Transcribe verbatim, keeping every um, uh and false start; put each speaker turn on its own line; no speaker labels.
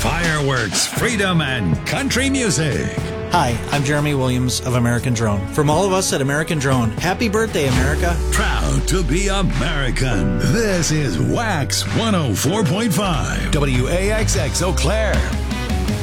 fireworks, freedom, and country music.
Hi, I'm Jeremy Williams of American Drone. From all of us at American Drone, happy birthday, America.
Proud to be American. This is Wax one oh four point five. W A X X Eau Claire.